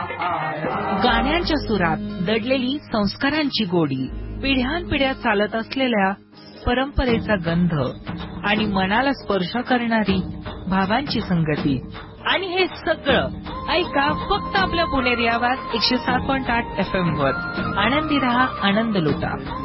गाण्यांच्या सुरात दडलेली संस्कारांची गोडी, पिढ्यानपिढ्या चालत असलेल्या परंपरेचा गंध आणि मनाला स्पर्श करणारी भावांची संगती. आणि हे सगळं ऐका फक्त आपल्या पुणेरी आवाज 107.8 FM वर. आनंदी रहा, आनंद लुटा.